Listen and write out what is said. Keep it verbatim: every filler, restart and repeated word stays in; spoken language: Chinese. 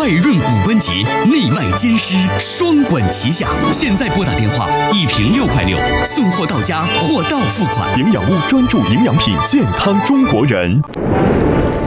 外润骨焖节，内外兼施，双管齐下。现在拨打电话，一瓶六块六，送货到家，货到付款。 营养屋专注营养品，健康中国人。